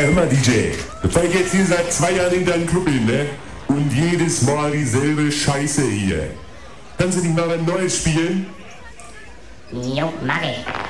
hör mal, DJ. Du fährst jetzt hier seit 2 Jahren in deinen Club hin, ne? Und jedes Mal dieselbe Scheiße hier. Kannst du nicht mal was Neues spielen? Jo, mach ich.